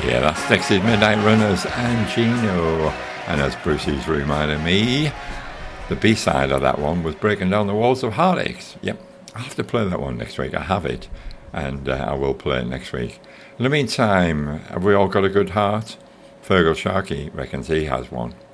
Yeah, that's Dexys Midnight Runners and Gino. And as Brucey's reminded me, the B-side of that one was Breaking Down the Walls of Heartaches. Yep, I'll have to play that one next week. I have it, and I will play it next week. In the meantime, have we all got a good heart? Fergal Sharkey reckons he has one.